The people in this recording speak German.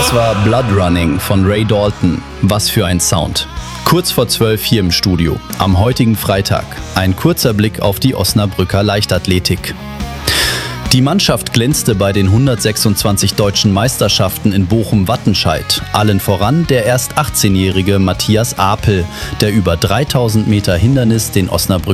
Das war Blood Running von Ray Dalton. Was für ein Sound. Kurz vor 12 hier im Studio, am heutigen Freitag. Ein kurzer Blick auf die Osnabrücker Leichtathletik. Die Mannschaft glänzte bei den 126 deutschen Meisterschaften in Bochum-Wattenscheid. Allen voran der erst 18-jährige Matthias Apel, der über 3000 Meter Hindernis den Osnabrücker